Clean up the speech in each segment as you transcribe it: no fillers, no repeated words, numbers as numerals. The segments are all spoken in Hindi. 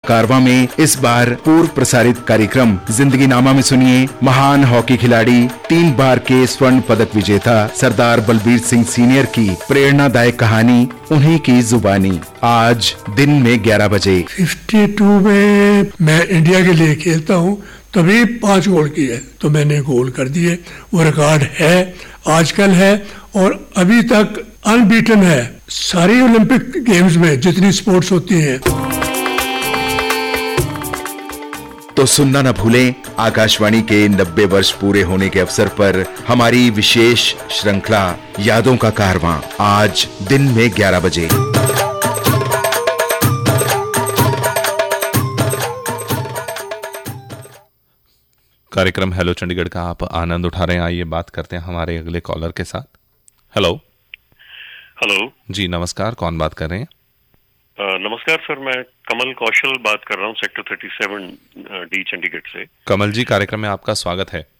कारवां में इस बार पूर्व प्रसारित कार्यक्रम जिंदगी नामा में सुनिए महान हॉकी खिलाड़ी 3 बार के स्वर्ण पदक विजेता सरदार बलबीर सिंह सीनियर की प्रेरणादायक कहानी उन्हीं की जुबानी। आज दिन में 11 बजे। 52 में मैं इंडिया के लिए खेलता हूँ, तभी 5 गोल किए तो मैंने गोल कर दिए। वो रिकॉर्ड है, आजकल है और अभी तक अनबीटन है सारी ओलंपिक गेम्स में जितनी स्पोर्ट्स होती हैं। तो सुनना न भूलें आकाशवाणी के 90 वर्ष पूरे होने के अवसर पर हमारी विशेष श्रृंखला यादों का कारवां, आज दिन में 11 बजे। कार्यक्रम हेलो चंडीगढ़ का आप आनंद उठा रहे हैं। आइए बात करते हैं हमारे अगले कॉलर के साथ। हेलो जी, नमस्कार, कौन बात कर रहे हैं? नमस्कार सर, मैं कमल कौशल बात कर रहा हूँ, सेक्टर 37 डी चंडीगढ़ से। कमल जी, कार्यक्रम में आपका स्वागत है।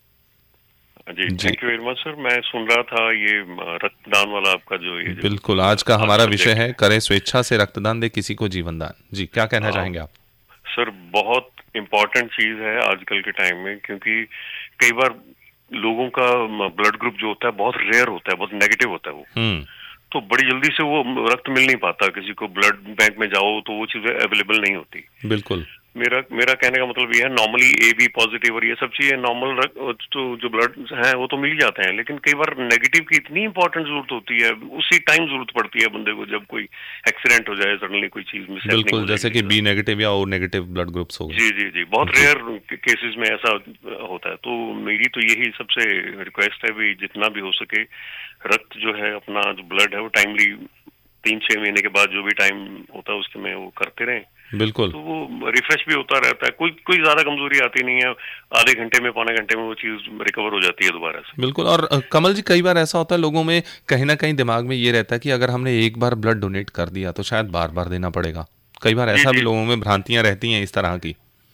जी, thank you very much sir. मैं सुन रहा था ये रक्तदान वाला आपका जो ये बिल्कुल, आज का हमारा विषय है करें स्वेच्छा से रक्तदान, दे किसी को जीवन दान। जी, क्या कहना चाहेंगे आप? सर, बहुत इम्पोर्टेंट चीज है आजकल के टाइम में, क्योंकि कई बार लोगों का ब्लड ग्रुप जो होता है बहुत रेयर होता है, बहुत नेगेटिव होता है वो, तो बड़ी जल्दी से वो रक्त मिल नहीं पाता। किसी को ब्लड बैंक में जाओ तो वो चीजें अवेलेबल नहीं होती। बिल्कुल, मेरा कहने का मतलब ये है, नॉर्मली AB पॉजिटिव और ये सब चीजें नॉर्मल तो जो ब्लड है वो तो मिल जाते हैं, लेकिन कई बार नेगेटिव की इतनी इंपॉर्टेंट जरूरत होती है, उसी टाइम जरूरत पड़ती है बंदे को, जब कोई एक्सीडेंट हो जाए, सडनली कोई चीज मिस। बिल्कुल, जैसे कि B नेगेटिव या O नेगेटिव ब्लड ग्रुप्स हो गए। जी, बहुत रेयर केसेस में ऐसा होता है। तो मेरी तो यही सबसे रिक्वेस्ट है भी जितना भी हो सके रक्त जो है, अपना जो ब्लड है वो टाइमली 3-6 महीने के बाद जो भी टाइम होता है उसके में वो करते रहें। बिल्कुल, तो वो रिफ्रेश भी होता रहता है, कोई ज्यादा कमजोरी आती नहीं है, आधे घंटे में पौने घंटे में वो चीज रिकवर हो जाती है दोबारा से। बिल्कुल। और कमल जी, कई बार ऐसा होता है लोगों में कहीं ना कहीं दिमाग में ये रहता है कि अगर हमने एक बार ब्लड डोनेट कर दिया तो शायद बार बार देना पड़ेगा। कई बार ऐसा भी लोगों में भ्रांतियां रहती हैं इस तरह की।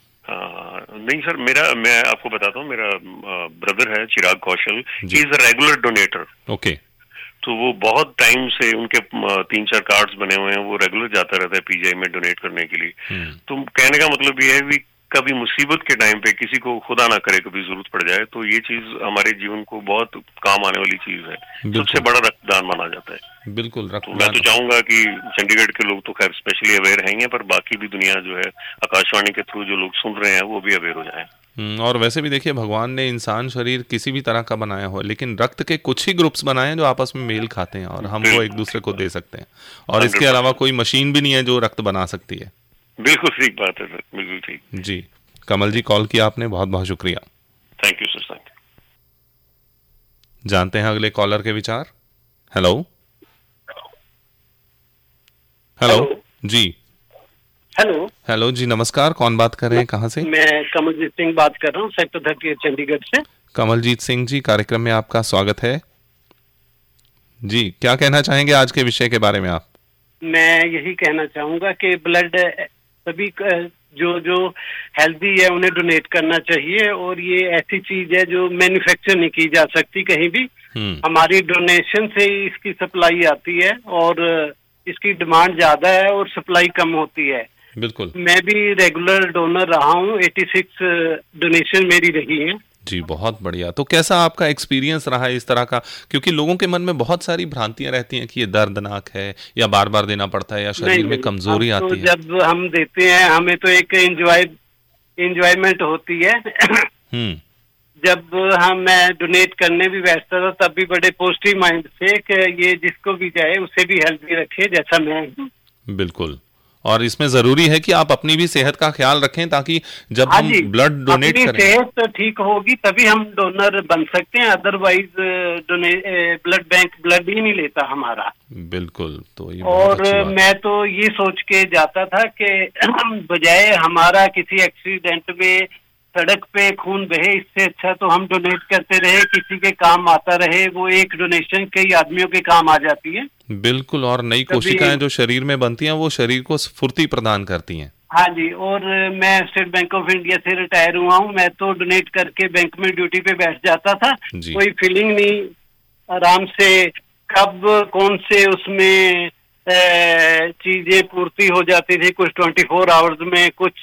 नहीं सर, मैं आपको बताता हूँ, मेरा ब्रदर है चिराग कौशल, he is a regular donator. Okay. तो वो बहुत टाइम से उनके 3-4 कार्ड्स बने हुए हैं, वो रेगुलर जाता रहता है PGI में डोनेट करने के लिए। तो कहने का मतलब ये है भी कभी मुसीबत के टाइम पे किसी को खुदा ना करे कभी जरूरत पड़ जाए तो ये चीज हमारे जीवन को बहुत काम आने वाली चीज है। सबसे बड़ा रक्तदान माना जाता है। बिल्कुल, तो मैं तो चाहूंगा कि चंडीगढ़ के लोग तो खैर स्पेशली अवेयर हैं, पर बाकी भी दुनिया जो है आकाशवाणी के थ्रू जो लोग सुन रहे हैं वो भी अवेयर हो जाए। और वैसे भी देखिए, भगवान ने इंसान शरीर किसी भी तरह का बनाया हो, लेकिन रक्त के कुछ ही ग्रुप्स बनाए हैं जो आपस में मेल खाते हैं और हम वो एक दूसरे को दे सकते हैं। और इसके अलावा कोई मशीन भी नहीं है जो रक्त बना सकती है। बिल्कुल ठीक बात है सर, बिल्कुल ठीक। जी, कमल जी, कॉल किया आपने, बहुत बहुत शुक्रिया। Thank you sir, thank you. जानते हैं अगले कॉलर के विचार। हेलो जी। हेलो जी, नमस्कार, कौन बात कर रहे हैं, कहाँ से? मैं कमलजीत सिंह बात कर रहा हूँ, सेक्टर 38 चंडीगढ़ से। कमलजीत सिंह जी, कार्यक्रम में आपका स्वागत है। जी, क्या कहना चाहेंगे आज के विषय के बारे में आप? मैं यही कहना चाहूंगा कि ब्लड सभी जो हेल्दी है उन्हें डोनेट करना चाहिए, और ये ऐसी चीज है जो मैन्युफैक्चर नहीं की जा सकती कहीं भी। हमारी डोनेशन से ही इसकी सप्लाई आती है और इसकी डिमांड ज्यादा है और सप्लाई कम होती है। बिल्कुल, मैं भी रेगुलर डोनर रहा हूँ, 86 डोनेशन मेरी रही है। जी, बहुत बढ़िया। तो कैसा आपका एक्सपीरियंस रहा है इस तरह का? क्योंकि लोगों के मन में बहुत सारी भ्रांतियां रहती हैं कि ये दर्दनाक है या बार बार देना पड़ता है या शरीर में कमजोरी आती है। जब हम देते हैं हमें तो एक एंजॉयमेंट होती है। जब मैं डोनेट करने भी बैठता था तब भी बड़े पॉजिटिव माइंड से कि ये जिसको भी जाए उसे भी हेल्दी रखे जैसा मैं हूं। बिल्कुल, और इसमें जरूरी है कि आप अपनी भी सेहत का ख्याल रखें ताकि जब हम ब्लड डोनेट करें, सेहत ठीक होगी तभी हम डोनर बन सकते हैं, अदरवाइज ब्लड बैंक ब्लड ही नहीं लेता हमारा। बिल्कुल, तो ये और मैं तो ये सोच के जाता था कि बजाय हमारा किसी एक्सीडेंट में सड़क पे खून बहे, इससे अच्छा तो हम डोनेट करते रहे, किसी के काम आता रहे। वो एक डोनेशन कई आदमियों के काम आ जाती है। बिल्कुल, और नई कोशिकाएं जो शरीर में बनती हैं वो शरीर को स्फूर्ति प्रदान करती हैं। हाँ जी, और मैं स्टेट बैंक ऑफ इंडिया से रिटायर हुआ हूँ। मैं तो डोनेट करके बैंक में ड्यूटी पे बैठ जाता था, कोई फीलिंग नहीं, आराम से कब कौन से उसमें चीजें पूर्ति हो जाती थी, कुछ 24 आवर्स में, कुछ